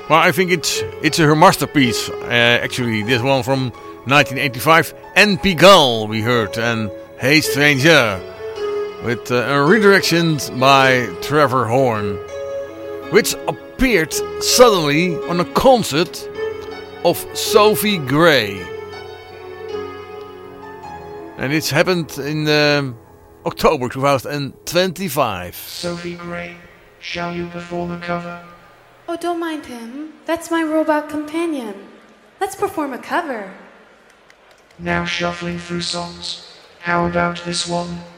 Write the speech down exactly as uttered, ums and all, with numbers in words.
Well, I think it's it's her masterpiece. Uh, actually, this one from nineteen eighty-five, N P Gull we heard, and Hey Stranger, with uh, a redirection by Trevor Horn, which appeared suddenly on a concert of Sophie Gray. And it's happened in um, October twenty twenty-five. Sophie Gray, shall you perform a cover? Oh, don't mind him. That's my robot companion. Let's perform a cover. Now shuffling through songs. How about this one?